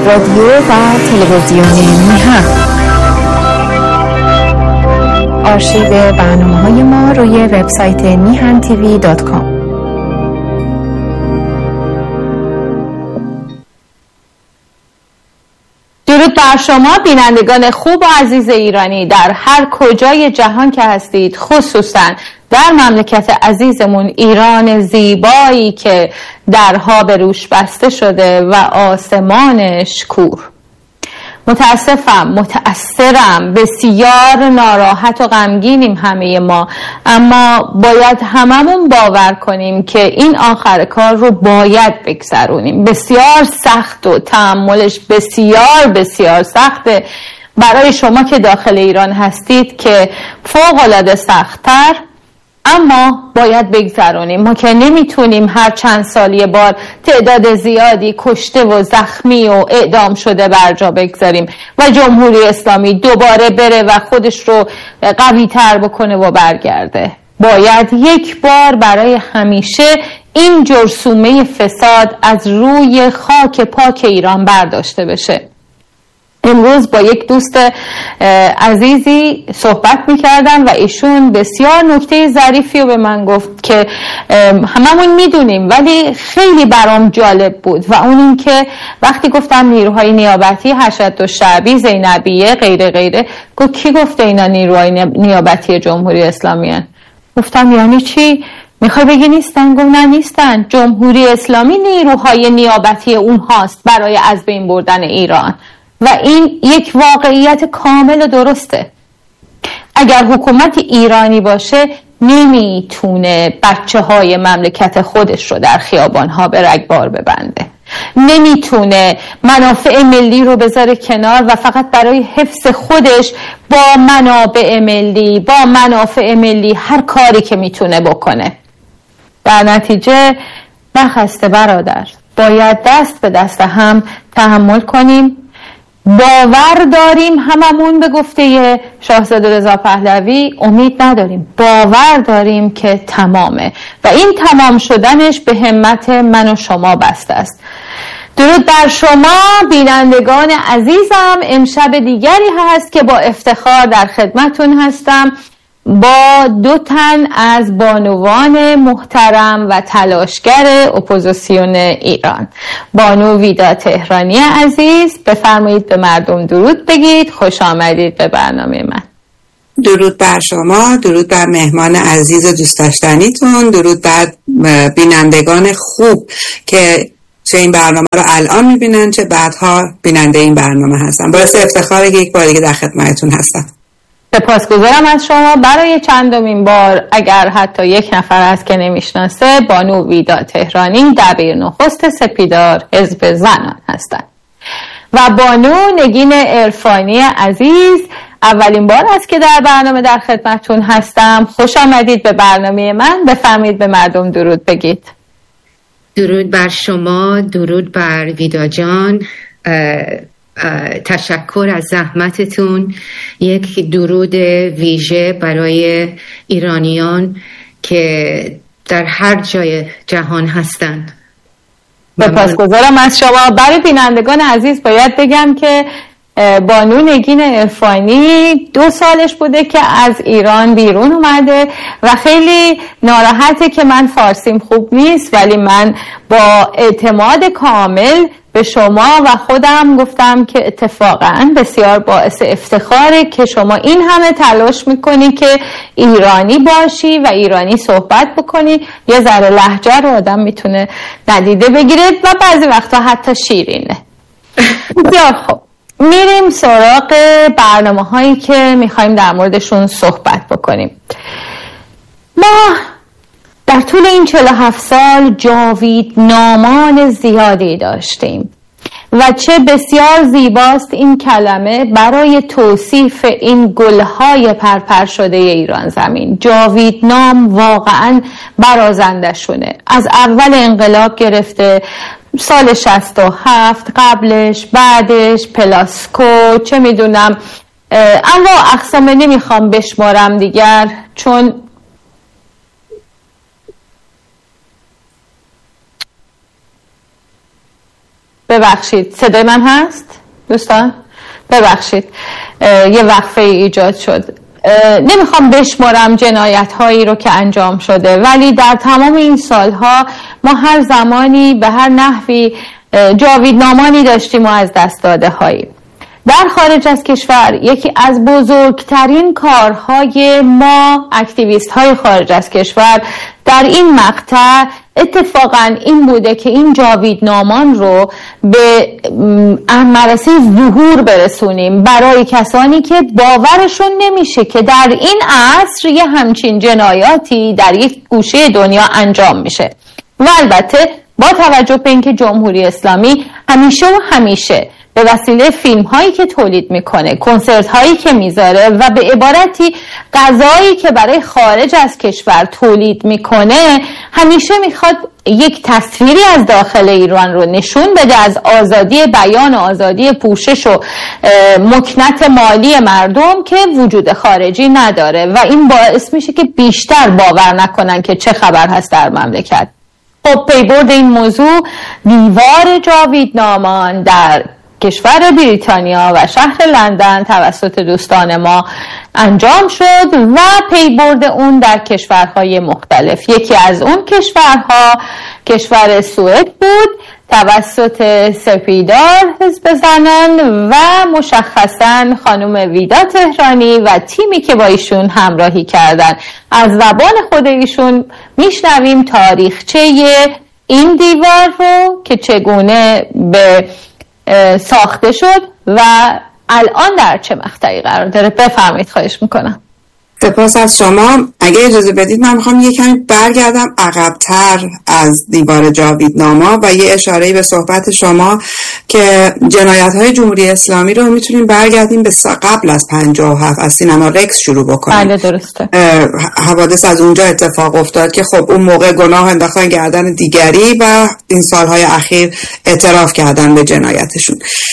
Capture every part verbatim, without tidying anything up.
رادیو و تلویزیون میهن. آرشیو برنامه‌های ما روی وبسایت میهن تیوی دات کام. درود بر شما بینندگان خوب و عزیز ایرانی در هر کجای جهان که هستید، خصوصا در مملکت عزیزمون ایران زیبایی که درها به روش بسته شده و آسمانش کور. متاسفم، متأثرم، بسیار ناراحت و غمگینیم همه ما، اما باید هممون باور کنیم که این آخر کار رو باید بگذرونیم. بسیار سخت و تحملش بسیار بسیار سخته برای شما که داخل ایران هستید که فوق العاده سخت‌تر، اما باید بگذرونیم. ما که نمیتونیم هر چند سال یه بار تعداد زیادی کشته و زخمی و اعدام شده بر جا بگذاریم و جمهوری اسلامی دوباره بره و خودش رو قوی تر بکنه و برگرده. باید یک بار برای همیشه این جرثومه فساد از روی خاک پاک ایران برداشته بشه. امروز با یک دوست عزیزی صحبت میکردم و ایشون بسیار نکته ظریفی رو به من گفت که هممون میدونیم ولی خیلی برام جالب بود و اون این که وقتی گفتم نیروهای نیابتی، حشد و شعبی، زینبیه، غیره غیره، گفت کی گفته اینا نیروهای نیابتی جمهوری اسلامی هن؟ گفتم یعنی چی؟ میخوای بگی نیستن؟ گفت نه نیستن، جمهوری اسلامی نیروهای نیابتی اون هاست برای از بین بردن ایران و این یک واقعیت کامل و درسته. اگر حکومت ایرانی باشه نمیتونه بچه های مملکت خودش رو در خیابان ها به رگبار ببنده، نمیتونه منافع ملی رو بذاره کنار و فقط برای حفظ خودش با منابع ملی با منافع ملی هر کاری که میتونه بکنه. در نتیجه نخسته برادر، باید دست به دست هم تحمل کنیم. باور داریم هممون به گفته شاهزاده رضا پهلوی، امید نداریم، باور داریم که تمامه و این تمام شدنش به همت من و شما بسته است. درود بر شما بینندگان عزیزم. امشب دیگری هست که با افتخار در خدمتون هستم با دو تن از بانوان محترم و تلاشگر اپوزیسیون ایران. بانو ویدا تهرانی عزیز، بفرمایید به مردم درود بگید. خوش آمدید به برنامه من. درود بر شما، درود بر مهمان عزیز و دوست داشتنیتون، درود بر بینندگان خوب که چه این برنامه رو الان میبینن چه بعدها بیننده این برنامه هستن. باعث افتخاره که یک بار دیگه در خدمتتون هستم. سپاسگزارم از شما. برای چندمین بار، اگر حتی یک نفر هست که نمیشناسه، بانو ویدا تهرانی دبیر نخست سپیدار حزب زنان هستند و بانو نگین عرفانی عزیز اولین بار است که در برنامه در خدمتتون هستم. خوش آمدید به برنامه من. بفرمایید به مردم درود بگید. درود بر شما، درود بر ویدا جان، تشکر از زحمتتون. یک درود ویژه برای ایرانیان که در هر جای جهان هستند. سپاسگزارم از شما. برای بینندگان عزیز باید بگم که بانو نگین عرفانی دو سالش بوده که از ایران بیرون اومده و خیلی ناراحته که من فارسیم خوب نیست، ولی من با اعتماد کامل به شما و خودم گفتم که اتفاقا بسیار باعث افتخاره که شما این همه تلاش میکنی که ایرانی باشی و ایرانی صحبت بکنی. یه ذره لهجه رو آدم میتونه ندیده بگیره و بعضی وقتا حتی شیرینه. بسیار خوب، میریم سراغ برنامه هایی که میخوایم در موردشون صحبت بکنیم. ما در طول این چهل و هفت سال جاوید نامان زیادی داشتیم و چه بسیار زیباست این کلمه برای توصیف این گلهای پرپر شده ایران زمین. جاوید نام واقعا برازنده شونه. از اول انقلاب گرفته، سال شصت و هفت، قبلش، بعدش، پلاسکو، چه میدونم انواع اقسام نمیخوام بشمارم دیگر، چون ببخشید صدای من هست دوستان؟ ببخشید یه وقفه ایجاد شد. نمیخوام بشمارم جنایت هایی رو که انجام شده، ولی در تمام این سالها ما هر زمانی به هر نحوی جاویدنامانی داشتیم و از دست داده هایی. در خارج از کشور یکی از بزرگترین کارهای ما اکتیویست های خارج از کشور در این مقطع اتفاقا این بوده که این جاویدنامان رو به مراسم ظهور برسونیم برای کسانی که باورشون نمیشه که در این عصر یه همچین جنایاتی در یک گوشه دنیا انجام میشه. و البته با توجه به اینکه جمهوری اسلامی همیشه و همیشه به وسیله فیلم هایی که تولید میکنه، کنسرت هایی که میذاره و به عبارتی غذایی که برای خارج از کشور تولید میکنه، همیشه میخواد یک تصویری از داخل ایران رو نشون بده از آزادی بیان و آزادی پوشش و مکنت مالی مردم که وجود خارجی نداره و این باعث میشه که بیشتر باور نکنن که چه خبر هست در مملکت. خب پیبرد این موضوع دیوار جاویدنامان در کشور بریتانیا و شهر لندن توسط دوستان ما انجام شد و پیبرد اون در کشورهای مختلف. یکی از اون کشورها کشور سوئد بود توسط سپیدار حزب زنان و مشخصا خانم ویدا تهرانی و تیمی که با ایشون همراهی کردن. از زبان خود ایشون میشنویم تاریخچه این دیوار رو که چگونه به ساخته شد و الان در چه مقطعی قرار داره. بفرمایید، خواهش میکنم. سپاس از شما. اگه اجازه بدید من میخوام یه کمی برگردم عقب‌تر از دیوار جاویدناما و یه اشاره‌ای به صحبت شما که جنایت‌های جمهوری اسلامی رو میتونیم برگردیم به قبل از پنجاه و هفت از سینما رکس شروع بکنیم. بله درسته. حوادث از اونجا اتفاق افتاد که خب اون موقع گناه انداختن گردن دیگری و این سالهای اخیر اعتراف کردن به جنایتشون.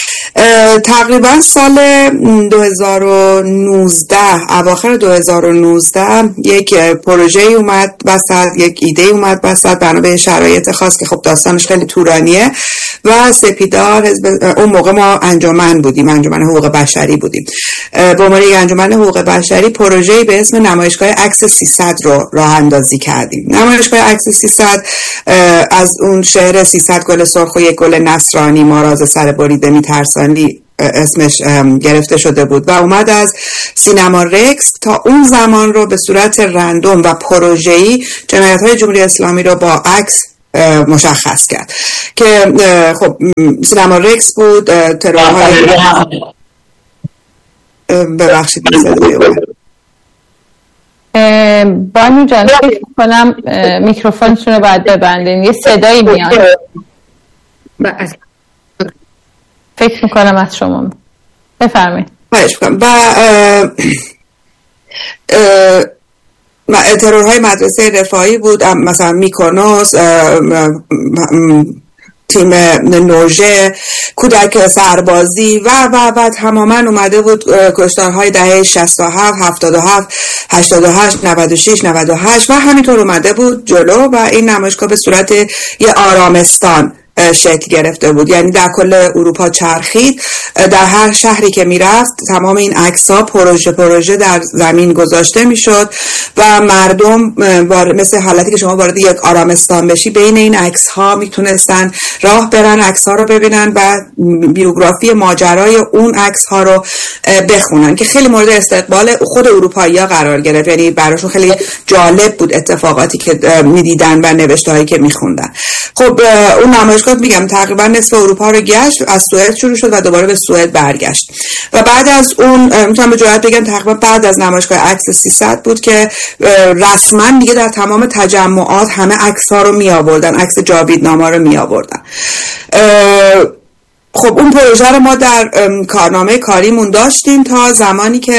تقریبا سال دو هزار و نوزده، اواخر دو هزار و نوزده یک پروژه اومد وسط، یک ایده اومد وسط بنا به شرایط خاص که خب داستانش خیلی طولانیه و سپیدار اون موقع ما انجمن بودیم، انجمن حقوق بشری بودیم، به عنوان یک انجمن حقوق بشری پروژه‌ای به اسم نمایشگاه عکس سیصد رو راه اندازی کردیم. نمایشگاه عکس سیصد از اون شعر سیصد گل سرخ و یک گل نصرانی ما راز سر بریده میترسانی اسمش گرفته شده بود و اومد از سینما رکس تا اون زمان رو به صورت رندوم و پروژه‌ای جنایت‌های جمهوری اسلامی رو با عکس مشخص کرد که خب سینما رکس بود. ترورهای ببخشید بانو جان فکر کنم میکروفونتون رو باید ببندین، یه صدایی میاد. فکر میکنم از شما. بفرمایید. خواهش میکنم. و ترورهای مدرسه رفاهی بود، مثلا میکونوس، تیم نوژه، کودک سربازی و و و تماما اومده بود کشتارهای دهه شصت و هفت، هفتاد و هفت، هشتاد و هشت، نود و شش، نود و هشت و همینطور اومده بود جلو و این نمایشگاه به صورت یه آرامستان شکل گرفته بود، یعنی در کل اروپا چرخید. در هر شهری که میرفت تمام این عکس‌ها پروژه پروژه در زمین گذاشته میشد و مردم مثل حالتی که شما وارد یک آرامستان بشی بین این عکس‌ها میتونستن راه برن، عکس‌ها رو ببینن و بیوگرافی ماجرای اون عکس‌ها رو بخونن که خیلی مورد استقبال خود اروپایی‌ها قرار گرفت. یعنی براشون خیلی جالب بود اتفاقاتی که میدیدن و نوشته‌هایی که میخوندن. خب اون نمایش میگم تقریبا نصف اروپا رو گشت، از سوئد شروع شد و دوباره به سوئد برگشت و بعد از اون میتونم به جرئت بگم تقریبا بعد از نمایشگاه عکس سیصد بود که رسما دیگه در تمام تجمعات همه عکس‌ها رو می آوردن، عکس جاویدنامه رو می آوردن. خب اون پروژه رو ما در کارنامه کاریمون داشتیم تا زمانی که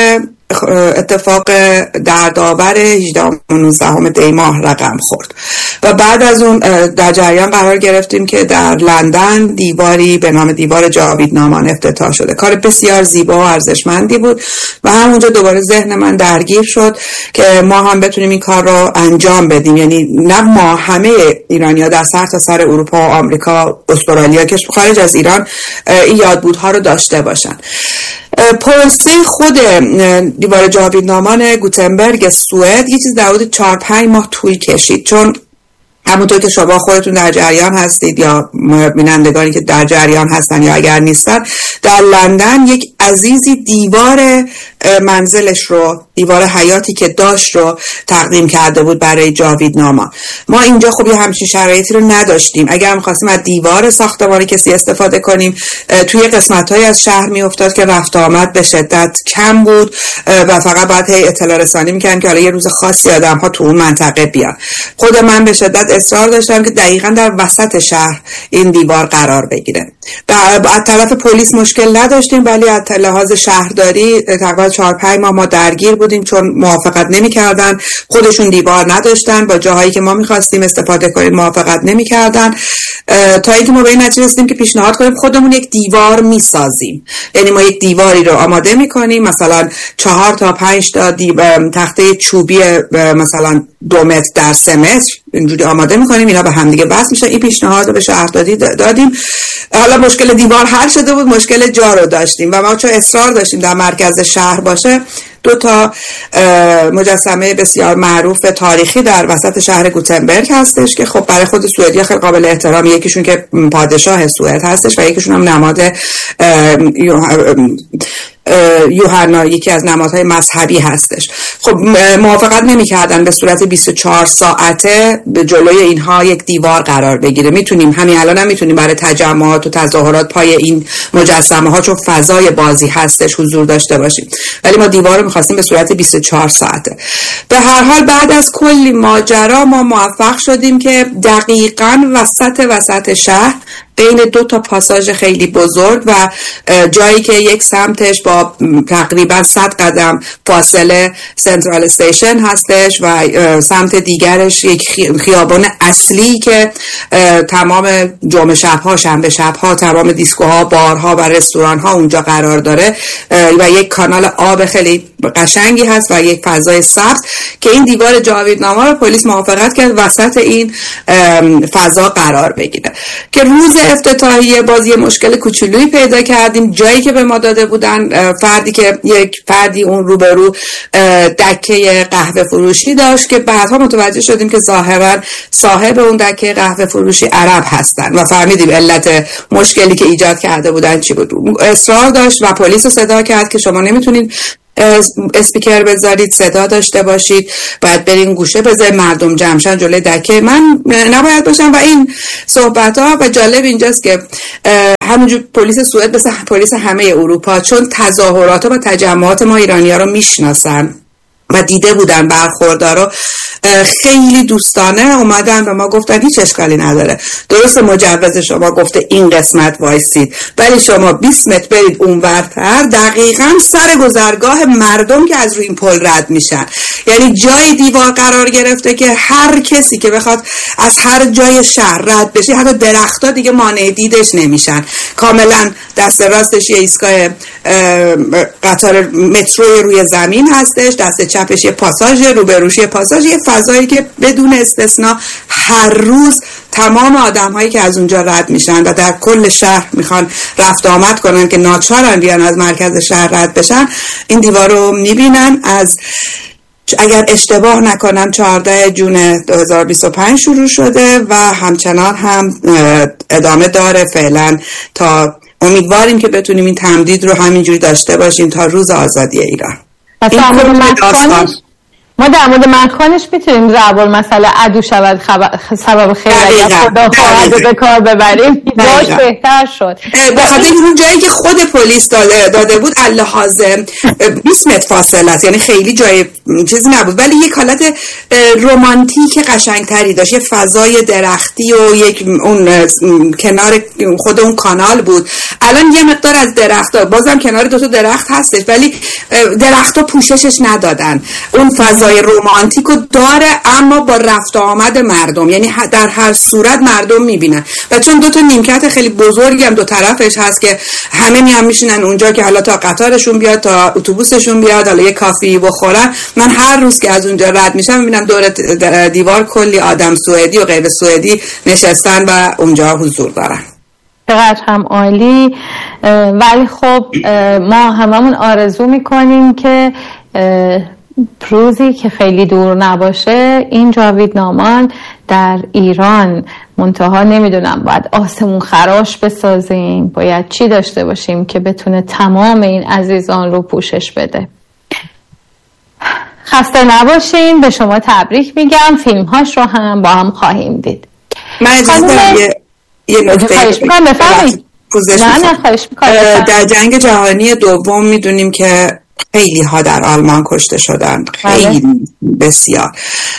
اتفاق دردآور هجدهم و نوزدهم دی ماه رقم خورد و بعد از اون در جریان قرار گرفتیم که در لندن دیواری به نام دیوار جاویدنامان افتتاح شده. کار بسیار زیبا و ارزشمندی بود و همونجا دوباره ذهن من درگیر شد که ما هم بتونیم این کار رو انجام بدیم، یعنی نه ما، همه ایرانی‌ها در سر تا سر اروپا و آمریکا، استرالیا که خارج از ایران این یادبودها رو داشته باشن. پروسه خود دیوار جاویدنامان گوتنبرگ سوئد یه چیز در حدود چهار پنج ماه طول کشید، چون همونطور که شما خودتون در جریان هستید یا بینندگانی که در جریان هستن یا اگر نیستن، در لندن یک عزیزی دیوار منزلش رو، دیوار حیاتی که داشت رو تقدیم کرده بود برای جاویدناما. ما اینجا خب یه همچین شرایطی رو نداشتیم. اگر هم خواستیم از دیوار ساختمانی کسی استفاده کنیم، توی قسمت‌های از شهر میافتاد که رفت آمد به شدت کم بود و فقط باید هی اطلاع رسانی می‌کردن که حالا یه روز خاصی آدم‌ها تو اون منطقه بیان. خود من به شدت اصرار داشتم که دقیقاً در وسط شهر این دیوار قرار بگیره. از طرف پلیس مشکل نداشتیم، ولی از لحاظ شهرداری تقریبا چهار پنج ماه ما درگیر بودیم، چون موافقت نمی‌کردن. خودشون دیوار نداشتن، با جاهایی که ما می‌خواستیم استفاده کنیم موافقت نمی‌کردن، تا اینکه ما به این نتیجه رسیدیم که پیشنهاد کنیم خودمون یک دیوار می‌سازیم. یعنی ما یک دیواری رو آماده می‌کنیم، مثلا چهار تا پنج تا تخته چوبی مثلا دو متر در سه متر اینجوری آماده می‌کنیم، اینا به هم دیگه بس میشه. این پیشنهاد رو به شهرداری دادیم. حالا مشکل دیوار حل شده بود، مشکل جا رو داشتیم و ما چون اصرار داشتیم در مرکز شهر باشه، دو تا مجسمه بسیار معروف تاریخی در وسط شهر گوتنبرگ هستش که خب برای خود سوئدیا خیلی قابل احترام، یکیشون که پادشاه سوئد هستش و یکیشون هم نماد یوحنا، یکی از نمادهای مذهبی هستش. خب موافقت نمی‌کردن به صورت بیست و چهار ساعته به جلوی اینها یک دیوار قرار بگیره. میتونیم همین الان هم میتونیم برای تجمعات و تظاهرات پای این مجسمه ها، چون فضای بازی هستش، حضور داشته باشیم، ولی ما دیوار رو می‌خواستیم به صورت بیست و چهار ساعته. به هر حال بعد از کلی ماجرا ما موفق شدیم که دقیقاً وسط وسط شهر بین دو تا پاساژ خیلی بزرگ و جایی که یک سمتش با تقریبا صد قدم فاصله سنترال استیشن هستش و سمت دیگرش یک خیابان اصلی که تمام جمعه شب‌ها، شنبه شب‌ها تمام دیسکوها، بارها و رستوران‌ها اونجا قرار داره و یک کانال آب خیلی قشنگی هست و یک فضای سبز که این دیوار جاویدناما رو پلیس موافقت کرد وسط این فضا قرار بگیره. که روز افتتاحیه باز یه مشکل کوچولویی پیدا کردیم. جایی که به ما داده بودن، فردی که یک فردی اون روبرو دکه قهوه فروشی داشت که بعدها متوجه شدیم که ظاهرا صاحب اون دکه قهوه فروشی عرب هستن و فهمیدیم علت مشکلی که ایجاد کرده بودن چی بود. اصرار داشت و پلیس رو صدا کرد که شما نمیتونید اسپیکر بذارید، صدا داشته باشید، باید برین گوشه بذارید، مردم جمعشن جلوی دکه من نباید باشم و این صحبت ها. و جالب اینجاست که همونجور پلیس سوئد مثل پلیس همه اروپا، چون تظاهرات و تجمعات ما ایرانی ها رو میشناسن و دیده بودن برخوردارا، خیلی دوستانه اومدن و ما گفتن هیچ اشکالی نداره، درست مجوز شما گفته این قسمت وایسید، ولی شما بیست متر برید اونورتر، دقیقاً سر گذرگاه مردم که از روی این پل رد میشن. یعنی جای دیوار قرار گرفته که هر کسی که بخواد از هر جای شهر رد بشه، حتی درخت‌ها دیگه مانع دیدش نمیشن. کاملا دست راستش یه ایستگاه قطار مترو روی زمین هستش، دست چپش یه پاساژ، روبروش یه پاساژ، یه فضایی که بدون استثنا هر روز تمام آدم هایی که از اونجا رد میشن و در کل شهر میخوان رفت آمد کنن که ناچارن بیان از مرکز شهر رد بشن، این دیوار رو میبینن. از اگر اشتباه نکنم چهاردهم ژوئن دو هزار و بیست و پنج شروع شده و همچنان هم ادامه داره فعلا، تا امیدواریم که بتونیم این تمدید رو همینجوری داشته باشیم تا روز آزادی ایران. ما در مورد مکانش میتونیم ضرب المثل عدو شود سبب خیر اگر خدا خواهد به کار ببریم، باش بهتر شد. به خاطر اون جایی که خود پلیس داده, داده بود اللحاظ بیست متر فاصله است، یعنی خیلی جای چیزی نبود، ولی یک حالت رمانتیک قشنگتری داشت، یه فضای درختی و یک اون کنار خود اون کانال بود. الان یه مقدار از درخت‌ها بازم کنار دو تا درخت هستش، ولی درخت‌ها پوششش ندادن، اون فضای رمانتیکو داره اما با رفت و آمد مردم، یعنی در هر صورت مردم میبینن. و چون دو تا نیمکت خیلی بزرگی هم دو طرفش هست که همه میان میشینن اونجا که حالا تا قطارشون بیاد تا اتوبوسشون بیاد حالا یه کافی بخورن. من هر روز که از اونجا رد میشم میبینم دور دیوار کلی آدم سوئدی و غیر سوئدی نشستن و اونجا حضور دارن. چقدر هم عالی. ولی خب ما هممون آرزو میکنیم که روزی که خیلی دور نباشه این جاوید نامان در ایران، منتها نمیدونم باید آسمون خراش بسازیم، باید چی داشته باشیم که بتونه تمام این عزیزان رو پوشش بده. خسته نباشین، به شما تبریک میگم، فیلمهاش رو هم با هم خواهیم دید. من اجازه یه یه نکته خواهش میکنم بفرمایید. نه نه خواهش میکنم. در جنگ جهانی دوم میدونیم که خیلی ها در آلمان کشته شدن، خیلی بسیار.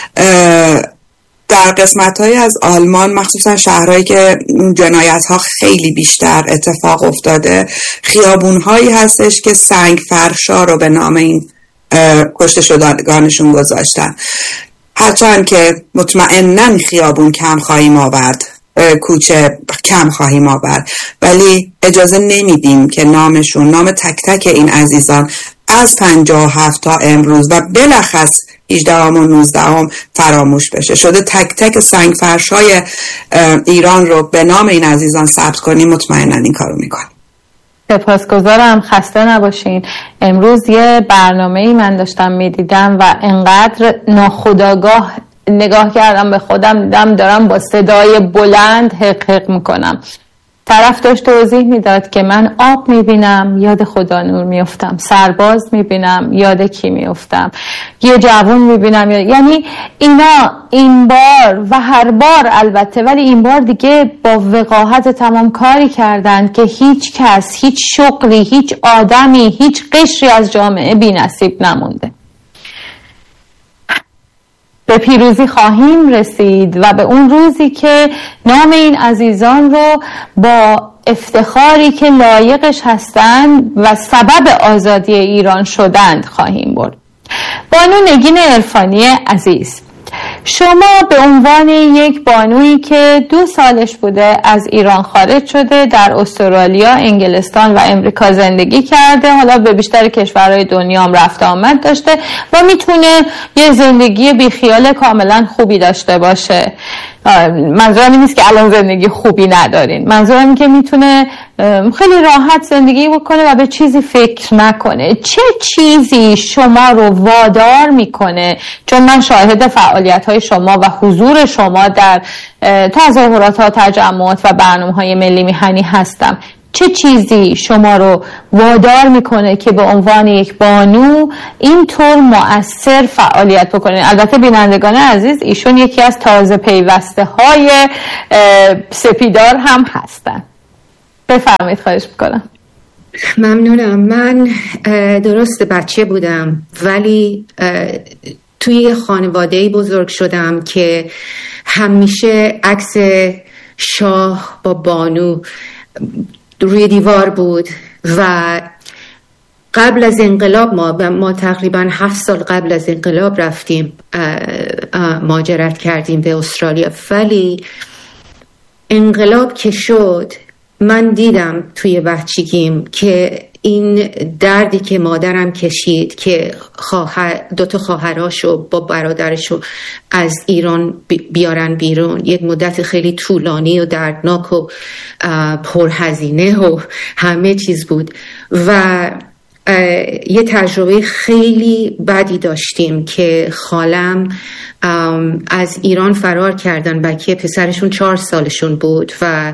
در قسمت های از آلمان مخصوصا شهرهایی که جنایت ها خیلی بیشتر اتفاق افتاده، خیابون هایی هستش که سنگ فرشا رو به نام این کشته شدگانشون گذاشتن. هرچند که مطمئناً خیابون کم خواهیم آورد، کوچه کم خواهیم آورد، ولی اجازه نمیدیم که نامشون، نام تک تک این عزیزان از پنجاه و هفت تا امروز و بلخص هجدهم و نوزدهم فراموش بشه. شده تک تک سنگ فرشای ایران رو به نام این عزیزان ثبت کنیم، مطمئناً این کارو میکنیم. سپاسگزارم، خسته نباشین. امروز یه برنامه‌ای من داشتم میدیدم و انقدر ناخودآگاه نگاه کردم به خودم، دیدم دارم با صدای بلند حق حق میکنم. طرف داشت توضیح میداد که من آب میبینم یاد خدا نور میفتم، سرباز میبینم یاد کی میفتم، یه جوان میبینم یاد... یعنی اینا این بار و هر بار البته، ولی این بار دیگه با وقاحت تمام کاری کردن که هیچ کس، هیچ شغلی، هیچ آدمی، هیچ قشری از جامعه بی نصیب نمونده. به پیروزی خواهیم رسید و به اون روزی که نام این عزیزان رو با افتخاری که لایقش هستند و سبب آزادی ایران شدند خواهیم برد. بانو نگین عرفانی عزیز، شما به عنوان یک بانویی که دو سالش بوده از ایران خارج شده، در استرالیا، انگلستان و امریکا زندگی کرده، حالا به بیشتر کشورهای دنیا هم رفت آمد داشته و میتونه یه زندگی بیخیال کاملا خوبی داشته باشه. منظورم این نیست که الان زندگی خوبی ندارین، منظورم این که میتونه خیلی راحت زندگی بکنه و به چیزی فکر نکنه. چه چیزی شما رو وادار میکنه؟ چون من شاهد فعالیت های شما و حضور شما در تظاهرات ها، تجمعات و برنامه های ملی میهنی هستم. چه چیزی شما رو وادار میکنه که به عنوان یک بانو اینطور مؤثر فعالیت بکنین؟ البته بینندگان عزیز، ایشون یکی از تازه پیوسته های سپیدار هم هستن. بفرمایید، خواهش میکنم. ممنونم. من درست بچه بودم ولی توی خانواده‌ای بزرگ شدم که همیشه عکس شاه با بانو روی دیوار بود و قبل از انقلاب ما ما تقریبا هفت سال قبل از انقلاب رفتیم مهاجرت کردیم به استرالیا، ولی انقلاب که شد من دیدم توی بچگیم که این دردی که مادرم کشید که خواهر دوتا خواهراشو با برادرشو از ایران بیارن بیرون، یک مدت خیلی طولانی و دردناک و پرهزینه و همه چیز بود و یه تجربه خیلی بدی داشتیم که خالم از ایران فرار کردن. بچه پسرشون چهار سالشون بود و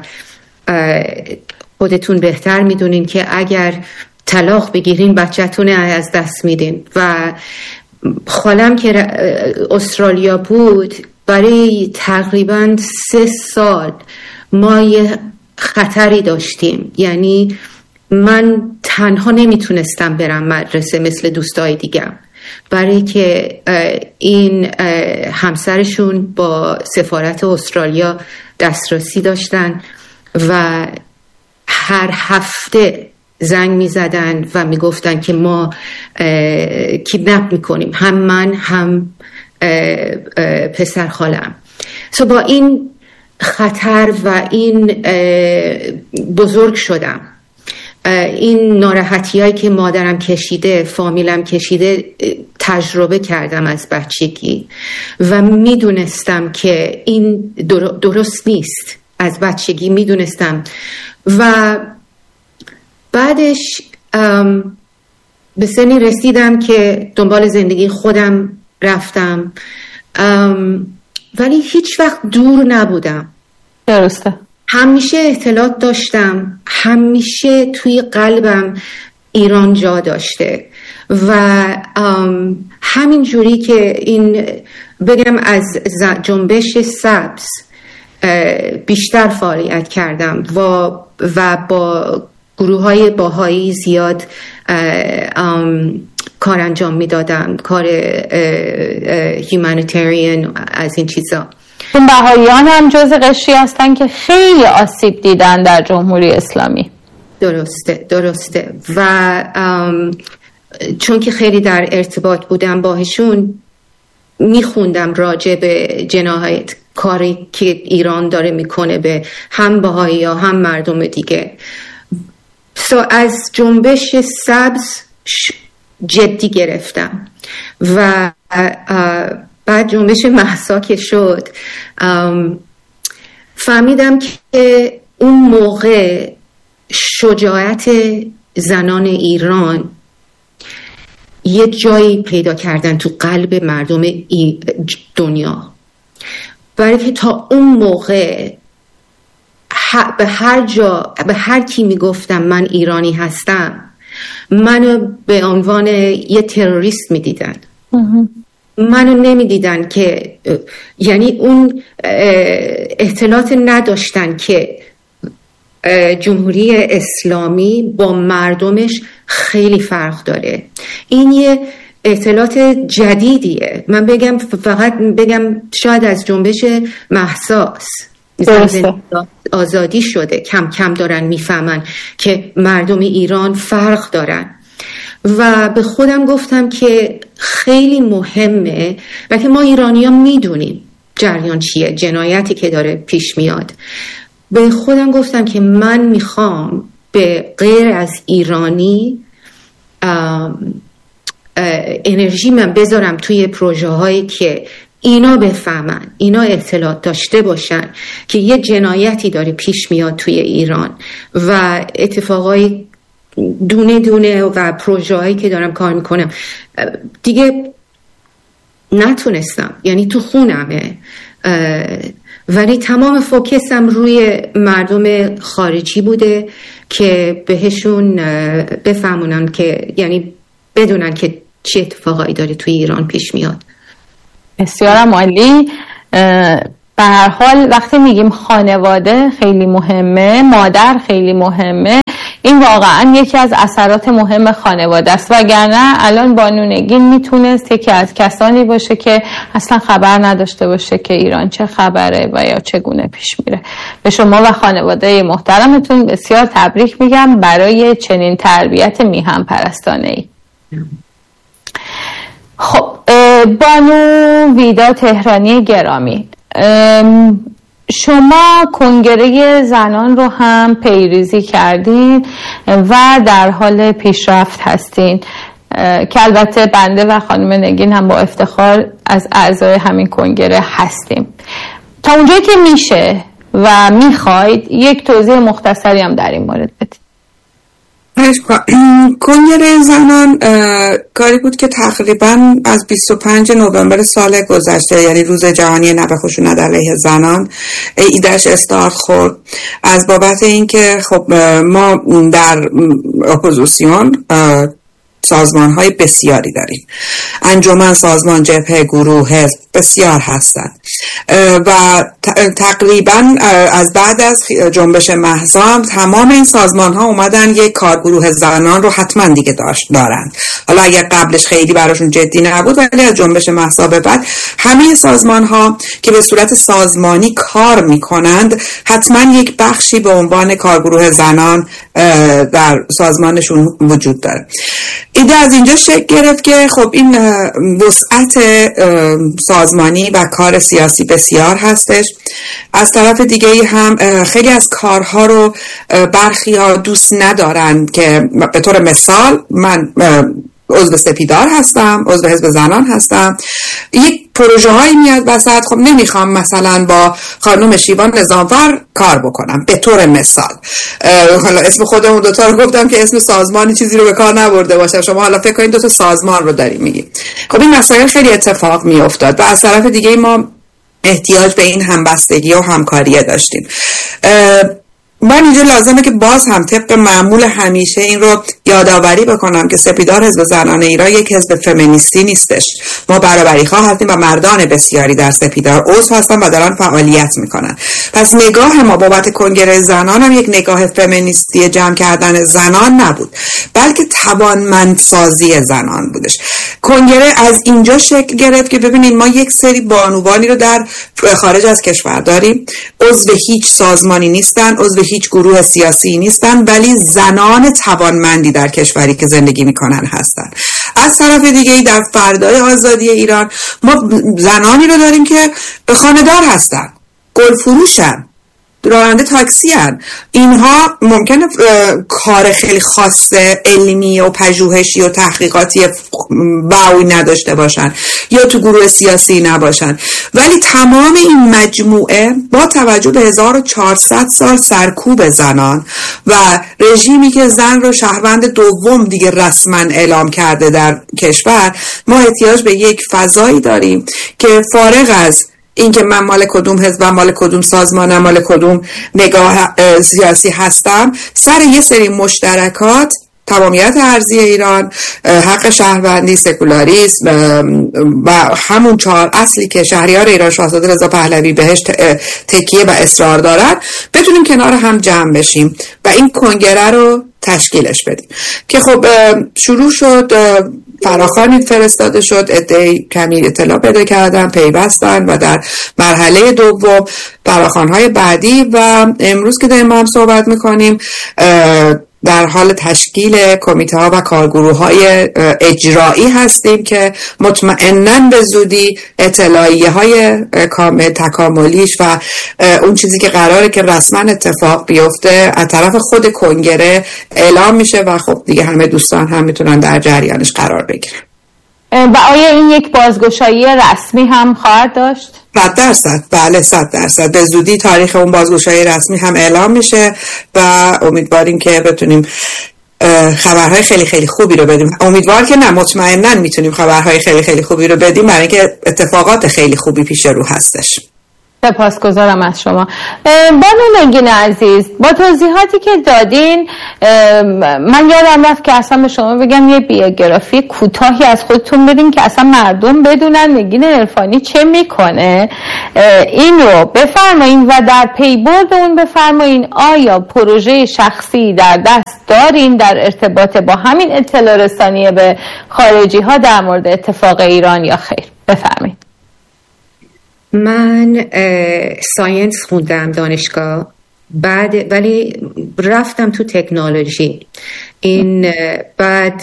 خودتون بهتر میدونین که اگر طلاق بگیرین بچه‌تون از دست میدین و خالم که استرالیا بود برای تقریبا سه سال ما یه خطری داشتیم، یعنی من تنها نمیتونستم برم مدرسه مثل دوستای دیگم برای که این همسرشون با سفارت استرالیا دسترسی داشتن و هر هفته زنگ می زدن و می گفتن که ما کیدنپ می کنیم، هم من هم پسر خالم. so با این خطر و این بزرگ شدم. این ناراحتی هایی که مادرم کشیده، فامیلم کشیده، تجربه کردم از بچگی و می دونستم که این درست نیست. از بچگی می دونستم و بعدش به سنی رسیدم که دنبال زندگی خودم رفتم، ولی هیچ وقت دور نبودم. درسته. همیشه اطلاعات داشتم، همیشه توی قلبم ایران جا داشته و همین جوری که این بگم از جنبش سبز بیشتر فعالیت کردم و و با گروه های باهایی زیاد کار انجام می دادم، کار هیومانیتریان از این چیزا. این بهاییان هم جز قشری هستن که خیلی آسیب دیدن در جمهوری اسلامی. درسته درسته و چون که خیلی در ارتباط بودم باهشون، میخوندم راجع به جنایت کاری که ایران داره میکنه به هم بهایی ها هم مردم دیگه. سو از جنبش سبز جدی گرفتم و بعد جنبش مهسا که شد فهمیدم که اون موقع شجاعت زنان ایران یه جایی پیدا کردن تو قلب مردم دنیا، برای که تا اون موقع به هر جا به هر کی میگفتم من ایرانی هستم، منو به عنوان یه تروریست میدیدن. منو نمیدیدن که، یعنی اون اطلاعات نداشتن که جمهوری اسلامی با مردمش خیلی فرق داره. این یه اطلاعات جدیدیه. من بگم فقط بگم شاید از جنبش مهساس آزادی شده کم کم دارن میفهمن که مردم ایران فرق دارن و به خودم گفتم که خیلی مهمه و که ما ایرانی ها میدونیم جریان چیه، جنایتی که داره پیش میاد. به خودم گفتم که من میخوام به غیر از ایرانی انرژی من بذارم توی پروژه هایی که اینا بفهمن، اینا اطلاعات داشته باشن که یه جنایتی داره پیش میاد توی ایران و اتفاقای دونه دونه و پروژه هایی که دارم کار میکنم دیگه نتونستم، یعنی تو خونمه، ولی تمام فوکسم روی مردم خارجی بوده که بهشون بفهمونن که، یعنی بدونن که چه اتفاقایی داره توی ایران پیش میاد. بسیارم عالی. به هر حال وقتی میگیم خانواده خیلی مهمه، مادر خیلی مهمه، این واقعا یکی از اثرات مهم خانواده است، وگرنه الان بانو نگین میتونست یکی از کسانی باشه که اصلا خبر نداشته باشه که ایران چه خبره و یا چگونه پیش میره. به شما و خانواده محترمتون بسیار تبریک میگم برای چنین تربیت میهم پرستانه ای. خب بانو ویدا تهرانی گرامی، شما کنگره زنان رو هم پیریزی کردین و در حال پیشرفت هستین که البته بنده و خانم نگین هم با افتخار از اعضای همین کنگره هستیم. تا اونجایی که میشه و میخواید یک توضیح مختصری هم در این مورد بدید. کنگره زنان کاری بود که تقریبا از بیست و پنجم نوامبر سال گذشته، یعنی روز جهانی نقض خشونت علیه زنان، ایدهش استارت خورد از بابت اینکه خب ما در اپوزیسیون سازمان‌های بسیاری داریم. انجمن، سازمان، جبهه، گروه، حزب بسیار هستند و تقریبا از بعد از جنبش مهسا تمام این سازمان‌ها اومدن یک کارگروه زنان رو حتما دیگه داشت دارن. حالا اگر قبلش خیلی براشون جدی نبود، ولی از جنبش مهسا به بعد همه سازمان‌ها که به صورت سازمانی کار می‌کنند حتما یک بخشی به عنوان کارگروه زنان در سازمانشون وجود داره. ایده از اینجا شکل گرفت که خب این وسعت سازمانی و کار سیاسی بسیار هستش. از طرف دیگه هم خیلی از کارها رو برخی ها دوست ندارن، که به طور مثال من عضو سپیدار هستم، عضو حزب زنان هستم، یک پروژه هایی میاد وسط، خب نمیخوام مثلا با خانم شیوان نظامفر کار بکنم به طور مثال. حالا اسم خودمون دوتا رو گفتم که اسم سازمانی چیزی رو به کار نبرده باشه، شما حالا فکر کنید دوتا سازمان رو داریم میگیم. خب این مسائل خیلی اتفاق میافتاد و از طرف دیگه ما احتیاج به این همبستگی و همکاریه داشتیم. من اینجا لازمه که باز هم طبق معمول همیشه این رو یادآوری بکنم که سپیدار حزب زنان ایران یک حزب فمینیستی نیستش. ما برابری خواه هستیم و مردان بسیاری در سپیدار عضو هستن و دارن فعالیت میکنن. پس نگاه ما بابت کنگره زنان هم یک نگاه فمینیستی جمع کردن زنان نبود، بلکه توانمندسازی زنان بودش. کنگره از اینجا شکل گرفت که ببینید ما یک سری بانوانی رو در خارج از کشور داریم، عضو هیچ سازمانی نیستن، عضو هیچ گروه سیاسی نیستن، ولی زنان توانمندی در کشوری که زندگی میکنن هستن. از طرف دیگه در فردای آزادی ایران ما زنانی رو داریم که خانه‌دار هستن، گل فروشن، راننده تاکسی هن. اینها ممکنه کار خیلی خاص علمی و پژوهشی و تحقیقاتی واوی نداشته باشن یا تو گروه سیاسی نباشن، ولی تمام این مجموعه با توجه به هزار و چهارصد سال سرکوب زنان و رژیمی که زن رو شهروند دوم دیگه رسما اعلام کرده در کشور، ما احتیاج به یک فضایی داریم که فارغ از این که من مال کدوم حزب، مال کدوم سازمانم، مال کدوم نگاه سیاسی هستم، سر یه سری مشترکات، تمامیت ارضی ایران، حق شهروندی، سکولاریسم و همون چهار اصلی که شهریار ایران شاهزاده رضا پهلوی بهش تکیه و اصرار دارن، بتونیم کنار هم جمع بشیم و این کنگره رو تشکیلش بدیم. که خب شروع شد، فراخوانی فرستاده شد، عده‌ای کمی اطلاع پیدا کردن، پیوستن و در مرحله دوم فراخوان‌های بعدی و امروز که داریم با هم صحبت میکنیم در حال تشکیل کمیته ها و کارگروه های اجرایی هستیم که مطمئناً به زودی اطلاعیه های کامل تکاملیش و اون چیزی که قراره که رسما اتفاق بیفته از طرف خود کنگره اعلام میشه و خب دیگه همه دوستان هم میتونن در جریانش قرار بگیرن. و آیا این یک بازگشایی رسمی هم خواهد داشت؟ صد درصد، بله صد درصد. به زودی تاریخ اون بازگشایی رسمی هم اعلام میشه و امیدواریم که بتونیم خبرهای خیلی خیلی خوبی رو بدیم. امیدوار که نه، مطمئناً میتونیم خبرهای خیلی خیلی خوبی رو بدیم، برای اینکه اتفاقات خیلی خوبی پیش رو هستش. سپاسگزارم از شما. بانو نگین عزیز، با توضیحاتی که دادین من یادم رفت که اصلا به شما بگم یه بیوگرافی کوتاهی از خودتون بدین که اصلا مردم بدونن نگین عرفانی چه میکنه. این رو بفرمایین و در پیبرد اون بفرمایین آیا پروژه شخصی در دست دارین در ارتباط با همین اطلاع رسانی به خارجی ها در مورد اتفاق ایران یا خیر؟ بفرمایین. من ساینس خوندم دانشگاه، بعد ولی رفتم تو تکنولوژی. این بعد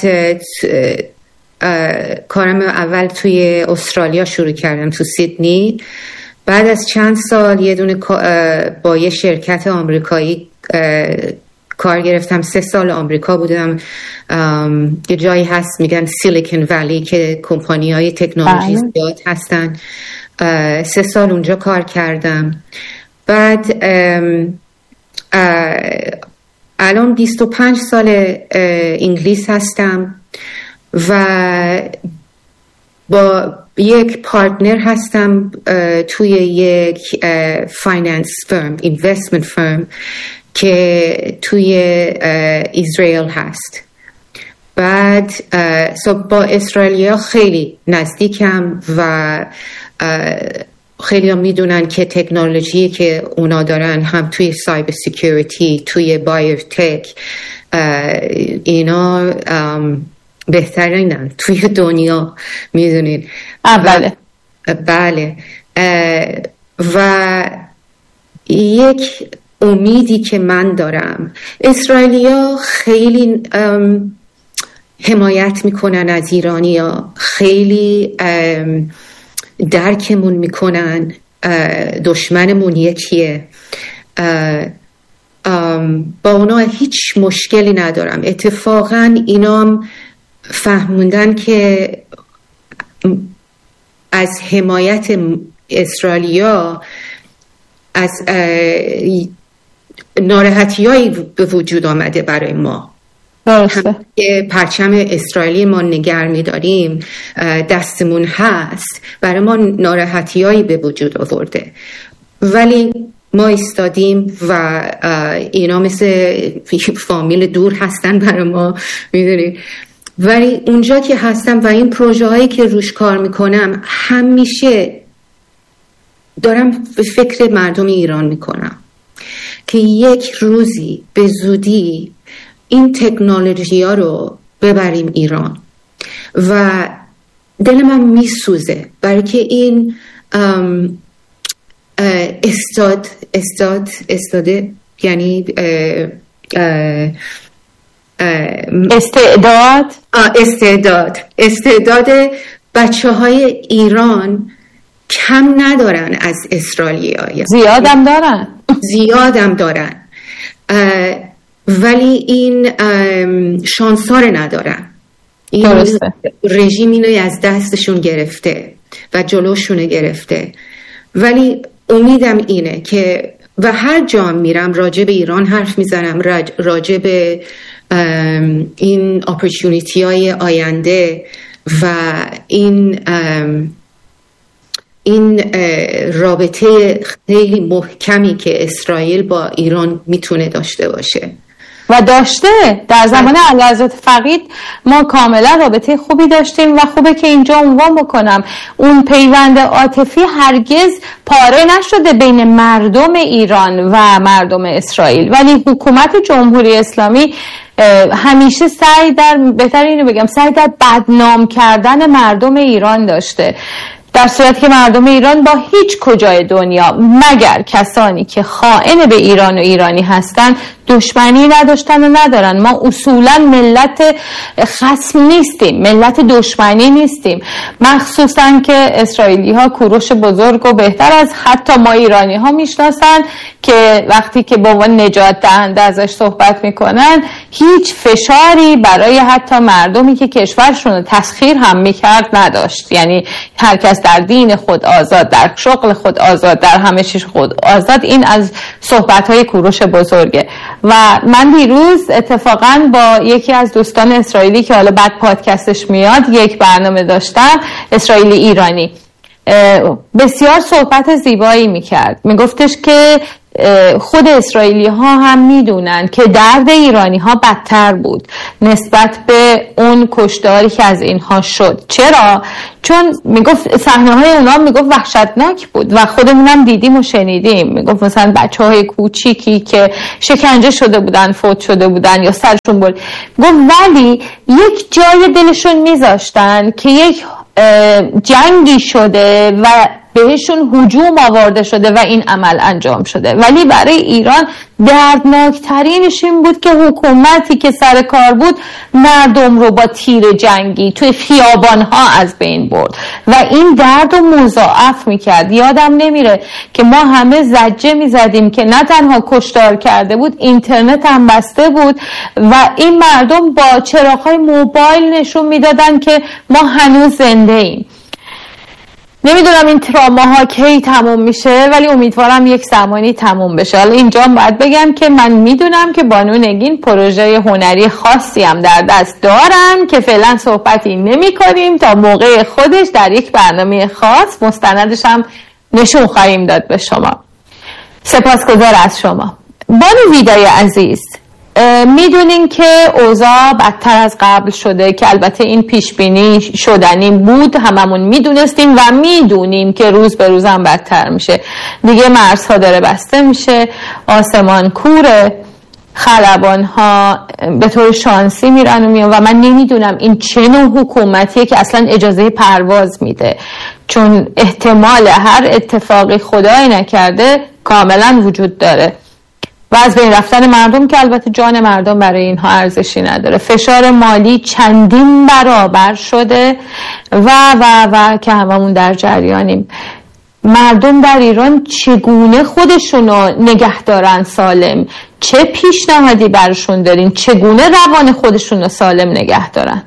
کارم اول توی استرالیا شروع کردم، تو سیدنی. بعد از چند سال یه دونه با یه شرکت آمریکایی کار گرفتم. سه سال آمریکا بودم. یه جایی هست میگن سیلیکون ولی که کمپانی های تکنولوژی زیاد هستن. سه سال اونجا کار کردم. بعد الان بیست و پنج سال انگلیس هستم و با یک پارتنر هستم توی یک فایننس فرم، اینوستمنت فرم که توی اسرائیل هست. بعد با اسرائیلیا خیلی نزدیکم و خیلی هم میدونن که تکنولوژی که اونا دارن هم توی سایبر سیکیوریتی، توی بایوتک، اینا بهترینن توی دنیا، میدونین. بله بله. و یک امیدی که من دارم، اسرائیلیا خیلی حمایت میکنن از ایرانیا، خیلی درکمون میکنن، دشمنمون یکیه، با اونا هیچ مشکلی ندارم. اتفاقا اینام فهموندن که از حمایت اسرائیلیا از ناراحتیایی به وجود آمده برای ما. درسته. که پرچم اسرائیلی ما نگر می‌داریم، دستمون هست، برای ما ناراحتیایی به وجود آورده، ولی ما ایستادیم و اینا مثل فامیل دور هستن برای ما، میدونی. ولی اونجا که هستم و این پروژه هایی که روش کار میکنم، همیشه دارم به فکر مردم ایران میکنم که یک روزی به زودی این تکنولوژی ها رو ببریم ایران و دل من میسوزه برای که این استاد استاد استاده یعنی اه اه استعداد استعداد استعداد بچه های ایران کم ندارن از اسرائیلی، زیادم دارن زیادم دارن ولی این شانسار ندارن. این درسته. رژیم اینو از دستشون گرفته و جلوشونه گرفته، ولی امیدم اینه که و هر جا میرم راجع به ایران حرف میزنم، راجع به این اپورتونیتی های آینده و این این رابطه خیلی محکمی که اسرائیل با ایران میتونه داشته باشه و داشته. در زمان اعلیحضرت فقید ما کاملا رابطه خوبی داشتیم و خوبه که اینجا عنوان بکنم اون پیوند عاطفی هرگز پاره نشده بین مردم ایران و مردم اسرائیل، ولی حکومت جمهوری اسلامی همیشه سعی در بهتر اینو بگم سعی در بدنام کردن مردم ایران داشته، در صورتی که مردم ایران با هیچ کجای دنیا مگر کسانی که خائن به ایران و ایرانی هستن دشمنی نداشتن و ندارن. ما اصولا ملت خصم نیستیم، ملت دشمنی نیستیم، مخصوصا که اسرائیلی ها کوروش بزرگ و بهتر از حتی ما ایرانی ها میشناسن که وقتی که با عنوان نجات دهنده ازش صحبت میکنن هیچ فشاری برای حتی مردمی که کشورشون رو تسخیر هم میکرد نداشت. یعنی هر کس در دین خود آزاد، در شغل خود آزاد، در همه چیز خود آزاد. این از صحبت‌های کوروش بزرگه. و من دیروز اتفاقا با یکی از دوستان اسرائیلی که حالا بعد پادکستش میاد یک برنامه داشتم، اسرائیلی ایرانی، بسیار صحبت زیبایی میکرد. میگفتش که خود اسرائیلی ها هم میدونن که درد ایرانی ها بدتر بود نسبت به اون کشتاری که از اینها شد. چرا؟ چون میگفت صحنه های اونا میگفت وحشتناک بود و خودمونم دیدیم و شنیدیم. میگفت مثلا بچه های کوچیکی که شکنجه شده بودن، فوت شده بودن یا سرشون بود. گفت ولی یک جای دلشون میذاشتن که یک جنگی شده و بهشون هجوم آورده شده و این عمل انجام شده. ولی برای ایران دردناکترینش این بود که حکومتی که سر کار بود مردم رو با تیر جنگی توی خیابانها از بین برد و این درد رو مضاعف میکرد. یادم نمیره که ما همه زجه میزدیم که نه تنها کشتار کرده بود، اینترنت هم بسته بود و این مردم با چراغ‌های موبایل نشون میدادن که ما هنوز زنده ایم. نمیدونم این تراماها کی تموم میشه، ولی امیدوارم یک زمانی تموم بشه. حالا اینجا باید بگم که من میدونم که بانو نگین پروژه هنری خاصی هم در دست دارن که فعلا صحبتی نمی کنیم تا موقع خودش در یک برنامه خاص مستندش هم نشون خواهیم داد به شما. سپاسگزار از شما. بانو ویدای عزیز، میدونیم که اوضاع بدتر از قبل شده که البته این پیش بینی شدنی بود، هممون میدونستیم و میدونیم که روز به روز هم بدتر میشه. دیگه مرزها داره بسته میشه، آسمان کوره، خلبان ها به طور شانسی میرن و میان و من نمیدونم این چه نوع حکومتیه که اصلا اجازه پرواز میده، چون احتمال هر اتفاقی خدای نکرده کاملا وجود داره و از بین رفتن مردم که البته جان مردم برای اینها ارزشی نداره. فشار مالی چندین برابر شده و و و که هممون در جریانیم. مردم در ایران چگونه خودشونو نگه دارن سالم؟ چه پیشنهادی برشون دارین؟ چگونه روان خودشونو سالم نگه دارن؟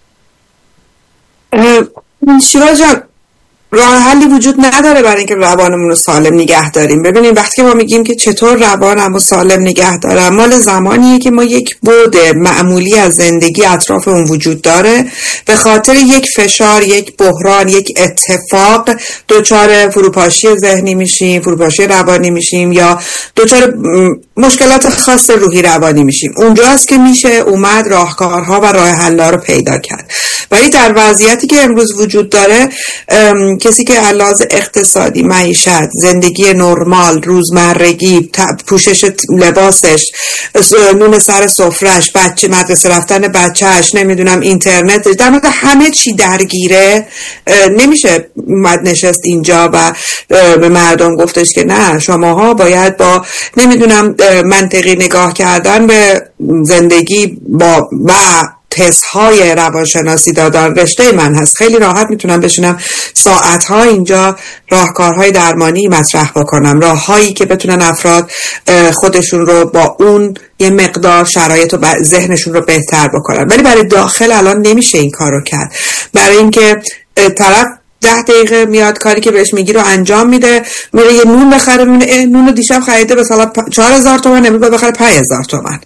شیرا جان، راه حلی وجود نداره برای اینکه روانمون رو سالم نگه داریم. ببینید وقتی ما میگیم که چطور روانم رو سالم نگه دارم، مال زمانیه که ما یک بعد معمولی از زندگی اطراف اون وجود داره، به خاطر یک فشار، یک بحران، یک اتفاق دچار فروپاشی ذهنی میشیم، فروپاشی روانی میشیم یا دچار مشکلات خاص روحی روانی میشیم. اونجاست که میشه اومد راهکارها و راه حل‌ها رو پیدا کرد. ولی در وضعیتی که امروز وجود داره، کسی که علاوه اقتصادی، معیشت، زندگی نرمال، روزمرگی، پوشش لباسش، نون سر سفرهش، بچه مدرسه رفتن بچهش، نمیدونم اینترنت، در مورد همه چی درگیره، نمیشه اومد نشست اینجا و به مردم گفتش که نه شماها باید با نمیدونم منطقی نگاه کردن به زندگی با و تست‌های روانشناسی دادن رشته من هست. خیلی راحت میتونم بشینم ساعت‌ها اینجا راهکارهای درمانی مطرح بکنم، راههایی که بتونن افراد خودشون رو با اون یه مقدار شرایط و ذهنشون رو بهتر بکنن. ولی برای داخل الان نمیشه این کار رو کرد، برای اینکه طرف ده دقیقه میاد کاری که بهش میگی رو انجام میده، میره یه نون بخره، میبینه نون رو دیشب خریده مثلا چهار هزار تومان، امروز بخره پنج هزار تومان.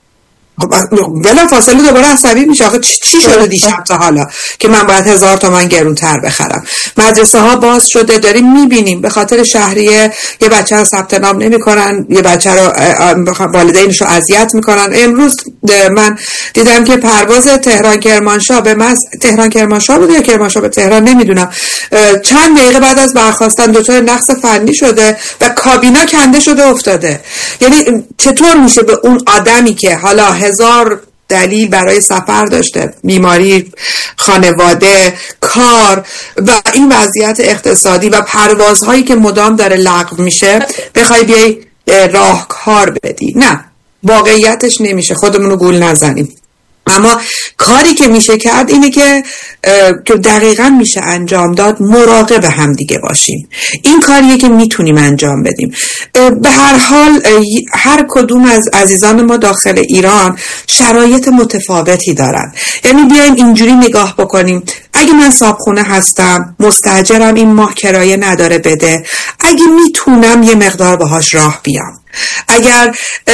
بلا فاصله دوباره عصبی میشه. آخه چی شده دیشب تا حالا که من باید هزار تومن گرونتر بخرم؟ مدرسه ها باز شده، داریم میبینیم به خاطر شهریه یه بچه رو ثبت نام نمیکنن، یه بچه رو والدینش رو اذیت میکنن. امروز من دیدم که پرواز تهران کرمانشاه به من تهران کرمانشاه بود یا کرمانشاه به تهران نمیدونم، چند دقیقه بعد از برخاستن دچار نقص فنی شده و کابینا کنده شده افتاده. یعنی چطور میشه به اون آدمی که حالا هزار دلیل برای سفر داشته، بیماری، خانواده، کار و این وضعیت اقتصادی و پروازهایی که مدام داره لغو میشه، بخوای بیای راهکار بدی؟ نه، واقعیتش نمیشه. خودمون رو گول نزنیم. اما کاری که میشه کرد اینه که که دقیقاً میشه انجام داد، مراقب هم دیگه باشیم. این کاریه که میتونیم انجام بدیم. به هر حال هر کدوم از عزیزان ما داخل ایران شرایط متفاوتی دارن. یعنی بیایم اینجوری نگاه بکنیم، اگه من صاحبخونه هستم، مستاجرم این ماه کرایه نداره بده، اگه میتونم یه مقدار باهاش راه بیام. اگر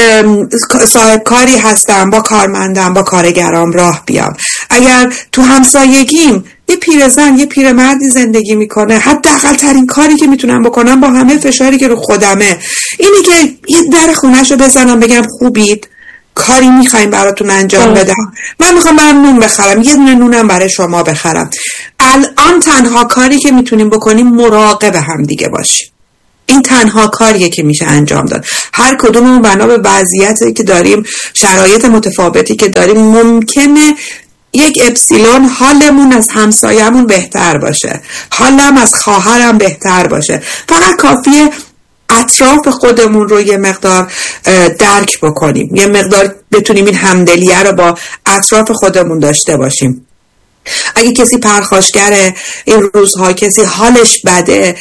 صاحب کاری هستم، با کارمندم، با کارگرام راه بیام. اگر تو همسایگیم یه پیرزن، یه پیرمردی زندگی میکنه، حداقل ترین کاری که میتونم بکنم با همه فشاری که رو خودمه اینه که یه در خونه‌شو بزنم بگم خوبید، کاری میخوایم براتون انجام بدم، من میخوام برام نون بخرم، یه دونه نونم برای شما بخرم. الان تنها کاری که میتونیم بکنیم مراقب هم دیگه باشیم. این تنها کاریه که میشه انجام داد. هر کدوممون بنا به وضعیتی که داریم، شرایط متفاوتی که داریم، ممکنه یک اپسیلون حالمون از همسایه‌مون بهتر باشه، حالم از خواهرم بهتر باشه. فقط کافیه اطراف خودمون رو یه مقدار درک بکنیم، یه مقدار بتونیم این همدلیه رو با اطراف خودمون داشته باشیم. اگه کسی پرخاشگره این روزها، کسی حالش بده،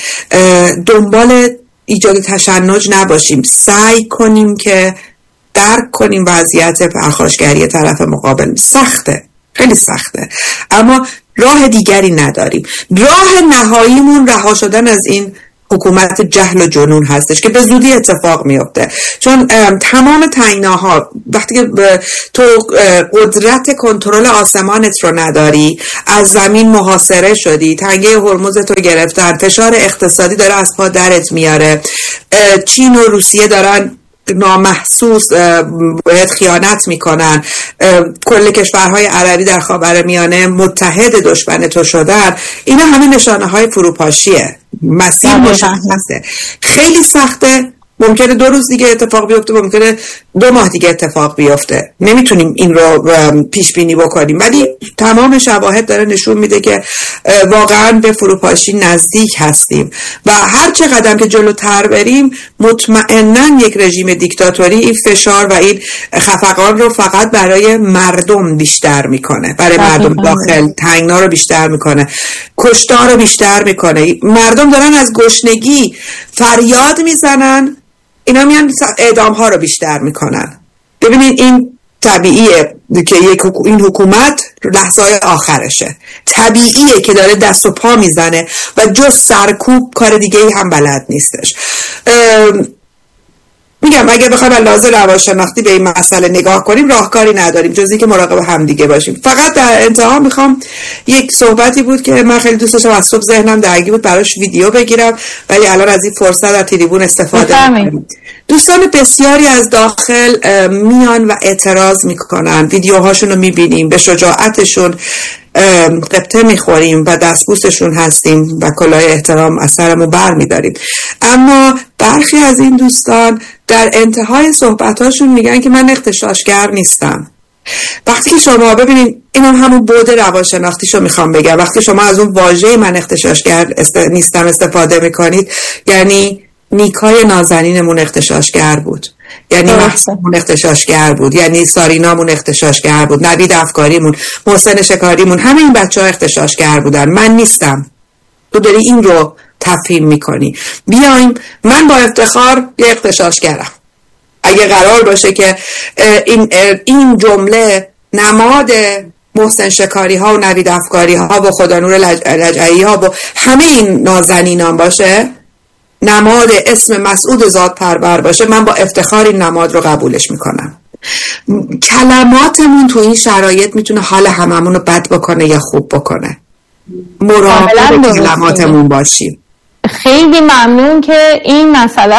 دنبال ایجاد تشنج نباشیم. سعی کنیم که درک کنیم وضعیت پرخاشگری طرف مقابل. سخته، خیلی سخته، اما راه دیگری نداریم. راه نهاییمون رها شدن از این حکومت جهل و جنون هستش که به زودی اتفاق میفته. چون تمام تعییناها وقتی که تو قدرت کنترل آسمانت رو نداری، از زمین محاصره شدی، تنگه هرمز تو گرفتن، فشار اقتصادی داره از پا درت میاره، چین و روسیه دارن نامحسوس باید خیانت میکنن، کل کشورهای عربی در خاورمیانه متحد دشمن تو شدن، اینا همه نشانه های فروپاشیه. مسیر مشخصه، خیلی سخته، ممکنه دو روز دیگه اتفاق بیفته، ممکنه دو ماه دیگه اتفاق بیفته، نمیتونیم این رو پیش بینی بکنیم، ولی تمام شواهد داره نشون میده که واقعا به فروپاشی نزدیک هستیم و هر چه قدم که جلوتر بریم مطمئناً یک رژیم دیکتاتوری این فشار و این خفقان رو فقط برای مردم بیشتر میکنه، برای مردم داخل تنگنا رو بیشتر میکنه، کشتار رو بیشتر میکنه. مردم دارن از گشنگی فریاد میزنن، اینا میان اعدام ها رو بیشتر میکنن. ببینید این طبیعیه که یک این حکومت لحظه های آخرشه، طبیعیه که داره دست و پا میزنه و جز سرکوب کار دیگه ای هم بلد نیستش. میگم اگه بخوایم لحاظ روانشناختی به این مسئله نگاه کنیم راهکاری نداریم جز اینکه مراقب هم دیگه باشیم. فقط در انتها میخوام، یک صحبتی بود که من خیلی دوست داشتم، از صبح ذهنم درگیر بود براش ویدیو بگیرم ولی الان از این فرصت در تریبون استفاده میکنم. دوستان بسیاری از داخل میان و اعتراض میکنن، ویدیوهاشون رو میبینیم، به شجاعتشون قبطه میخوریم و دستبوسشون هستیم و کلاه احترام از سرمون بر میداریم، اما برخی از این دوستان در انتهای صحبتاشون میگن که من اغتشاشگر نیستم. وقتی که شما ببینید، این هم همون بعد روانشناختیشو میخوام بگم، وقتی شما از اون واژه من اغتشاشگر است... نیستم استفاده میکنید، یعنی نیکای نازنینمون اغتشاشگر بود، یعنی محسنمون اغتشاشگر بود، یعنی سارینامون اغتشاشگر بود، نوید افکاریمون، محسن شکاریمون، همه این بچه ها اغتشاشگر بودن. من نیستم. تو داری این رو تفهیم میکنی. بیایم، من با افتخار یه اغتشاشگرم. اگه قرار باشه که این این جمله نماد محسن شکاری ها و نوید افکاری ها و خدانور رجعی ها و همه این نازنینان باشه، نماد اسم مسعود ذات پرور باشه، من با افتخار این نماد رو قبولش میکنم. کلماتمون تو این شرایط میتونه حال هممون رو بد بکنه یا خوب بکنه. مراقب کلماتمون باشیم. خیلی ممنون که این مسئله